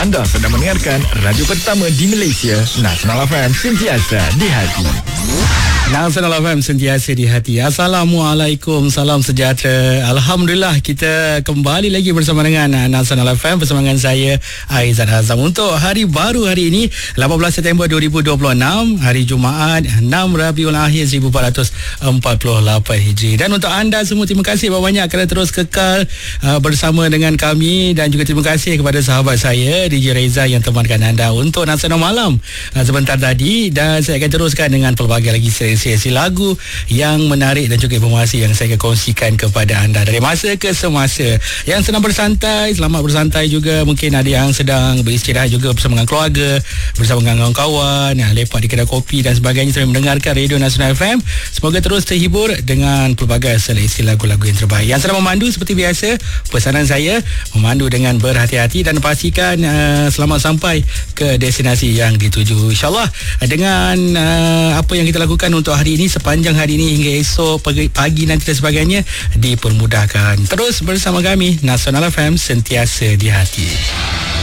Anda sedang mendengarkan radio pertama di Malaysia, Nasional FM, sentiasa di hati. Nasional FM, sentiasa di hati. Assalamualaikum, salam sejahtera. Alhamdulillah, kita kembali lagi bersama dengan Nasional FM, bersama dengan saya Aizat Azam, untuk hari baru hari ini 18 September 2026, hari Jumaat 6 Rabiul Akhir 1448 Hijri. Dan untuk anda semua, terima kasih banyak kerana terus kekal bersama dengan kami, dan juga terima kasih kepada sahabat saya DJ Reza yang temankan anda untuk Nasional Malam sebentar tadi. Dan saya akan teruskan dengan pelbagai lagi sesi lagu yang menarik dan juga informasi yang saya akan kongsikan kepada anda dari masa ke semasa. Yang sedang bersantai, selamat bersantai juga. Mungkin ada yang sedang beristirahat juga bersama dengan keluarga, bersama dengan kawan-kawan, lepak di kedai kopi dan sebagainya, sambil mendengarkan Radio Nasional FM. Semoga terus terhibur dengan pelbagai seleksi lagu-lagu yang terbaik. Yang sedang memandu, seperti biasa, pesanan saya memandu dengan berhati-hati dan pastikan selamat sampai ke destinasi yang dituju, InsyaAllah. Dengan apa yang kita lakukan untuk hari ini, sepanjang hari ini hingga esok pagi nanti dan sebagainya, dipermudahkan. Terus bersama kami, Nasional FM, sentiasa di hati.